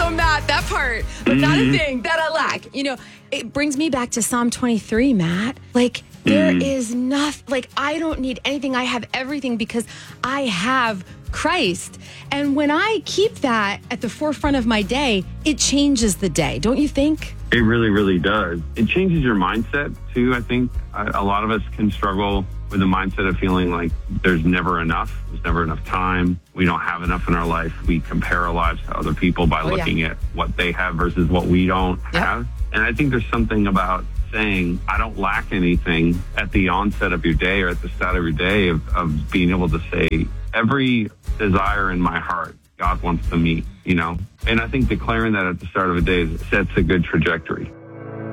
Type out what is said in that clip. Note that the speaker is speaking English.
So Matt, that part, but not a thing that I lack. It brings me back to Psalm 23, Matt. Like, there is nothing, like, I don't need anything. I have everything because I have Christ. And when I keep that at the forefront of my day, it changes the day. Don't you think? It really, really does. It changes your mindset, too. I think a lot of us can struggle with the mindset of feeling like there's never enough. There's never enough time. We don't have enough in our life. We compare our lives to other people by looking at what they have versus what we don't have. And I think there's something about saying, I don't lack anything at the onset of your day or at the start of your day of being able to say, every desire in my heart, God wants to meet, And I think declaring that at the start of a day sets a good trajectory.